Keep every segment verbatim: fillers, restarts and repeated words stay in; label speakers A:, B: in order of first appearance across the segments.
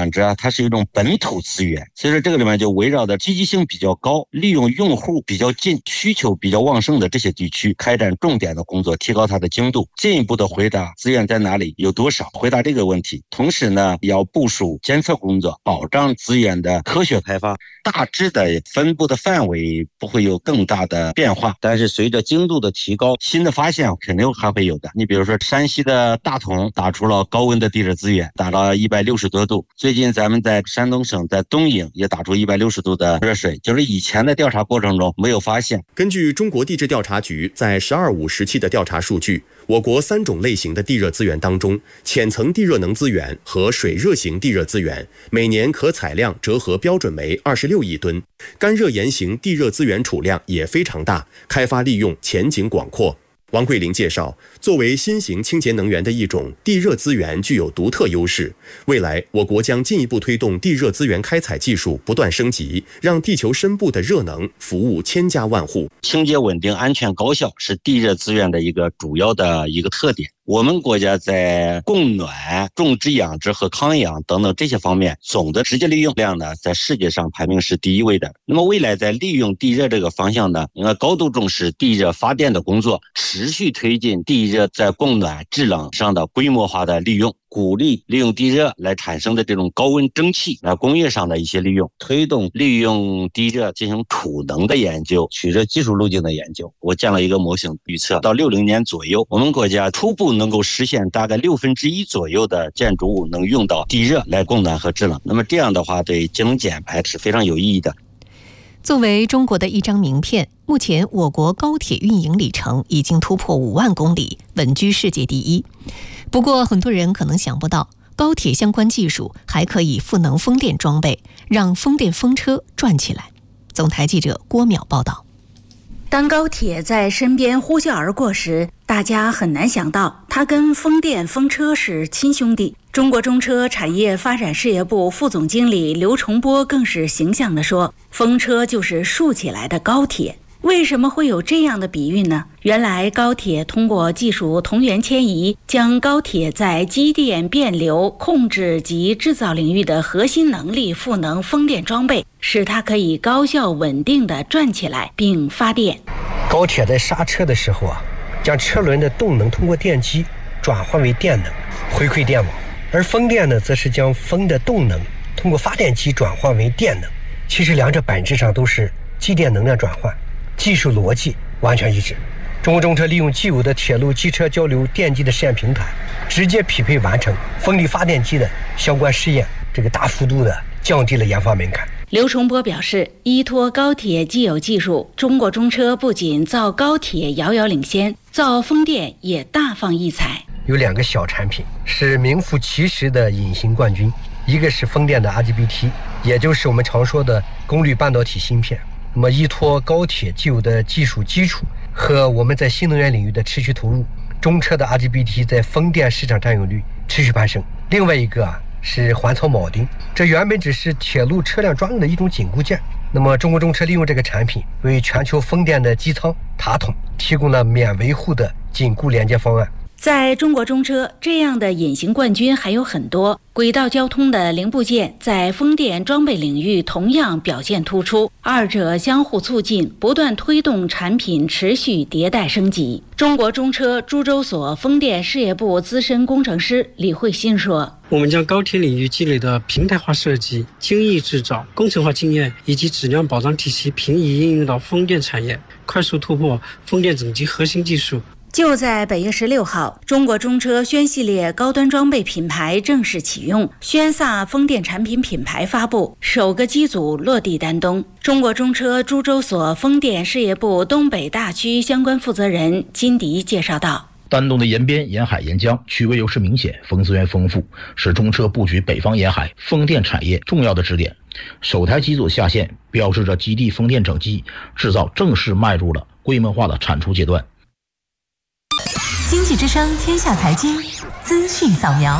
A: 转折啊，它是一种本土资源，所以说这个里面就围绕的积极性比较高，利用用户比较近、需求比较旺盛的这些地区开展重点的工作，提高它的精度，进一步的回答资源在哪里、有多少，回答这个问题。同时呢，要部署监测工作，保障资源的科学开发。大致的分布的范围不会有更大的变化，但是随着精度的提高，新的发现肯定还会有的。你比如说山西的大同打出了高温的地热资源，打到一百六十多度。最近咱们在山东省在东营也打出一百六十度的热水，就是以前的调查过程中没有发现。
B: 根据中国地质调查局在十二五时期的调查数据，我国三种类型的地热资源当中，浅层地热能资源和水热型地热资源每年可采量折合标准为二十六亿吨，干热岩型地热资源储量也非常大，开发利用前景广阔。王桂林介绍，作为新型清洁能源的一种，地热资源具有独特优势。未来，我国将进一步推动地热资源开采技术不断升级，让地球深部的热能服务千家万户。
A: 清洁稳定、安全高效是地热资源的一个主要的一个特点。我们国家在供暖、种植养殖和抗氧等等这些方面，总的直接利用量呢，在世界上排名是第一位的。那么未来在利用地热这个方向呢，应该高度重视地热发电的工作，持续推进地热在供暖、制冷上的规模化的利用，鼓励利用地热来产生的这种高温蒸汽来工业上的一些利用，推动利用地热进行储能的研究，取得技术路径的研究。我建了一个模型预测，到六零年左右，我们国家初步能够实现大概六分之一左右的建筑物能用到地热来供暖和制冷。那么这样的话，对节能减排是非常有意义的。
C: 作为中国的一张名片，目前我国高铁运营里程已经突破五万公里，稳居世界第一。不过很多人可能想不到，高铁相关技术还可以赋能风电装备，让风电风车转起来。总台记者郭淼报道。
D: 当高铁在身边呼啸而过时，大家很难想到它跟风电风车是亲兄弟。中国中车产业发展事业部副总经理刘崇波更是形象地说，风车就是竖起来的高铁。为什么会有这样的比喻呢？原来高铁通过技术同源迁移，将高铁在机电、变流、控制及制造领域的核心能力赋能风电装备，使它可以高效稳定地转起来并发电。
E: 高铁在刹车的时候啊，将车轮的动能通过电机转换为电能，回馈电网；而风电呢，则是将风的动能通过发电机转换为电能。其实两者本质上都是机电能量转换，技术逻辑完全一致。中国中车利用既有的铁路机车交流电机的试验平台，直接匹配完成风力发电机的相关试验，这个大幅度的降低了研发门槛。
D: 刘崇波表示，依托高铁既有技术，中国中车不仅造高铁遥遥领先，造风电也大放异彩。
E: 有两个小产品是名副其实的隐形冠军，一个是风电的 R G B T， 也就是我们常说的功率半导体芯片。那么依托高铁既有的技术基础和我们在新能源领域的持续投入，中车的 R G B T 在风电市场占有率持续攀升。另外一个啊是环槽铆钉，这原本只是铁路车辆专用的一种紧固件，那么中国中车利用这个产品，为全球风电的机舱、塔筒提供了免维护的紧固连接方案。
D: 在中国中车，这样的隐形冠军还有很多。轨道交通的零部件在风电装备领域同样表现突出，二者相互促进，不断推动产品持续迭代升级。中国中车株洲所风电事业部资深工程师李慧欣说，
F: 我们将高铁领域积累的平台化设计、精益制造、工程化经验以及质量保障体系平移应用到风电产业，快速突破风电整机核心技术。
D: 就在本月十六号，中国中车轩系列高端装备品牌正式启用，轩萨风电产品品牌发布，首个机组落地丹东。中国中车株洲所风电事业部东北大区相关负责人金迪介绍道，
G: 丹东的沿边沿海沿江区位优势明显，风资源丰富，是中车布局北方沿海风电产业重要的支点。首台机组下线，标志着基地风电整机制造正式迈入了规模化的产出阶段。
C: 经济之声天下财经资讯扫描。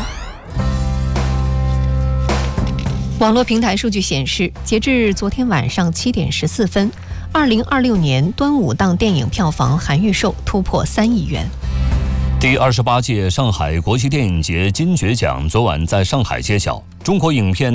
C: 网络平台数据显示，截至昨天晚上七点十四分，二零二六年端午档电影票房含预售突破三亿元。
H: 第二十八届上海国际电影节金爵奖昨晚在上海揭晓，中国影片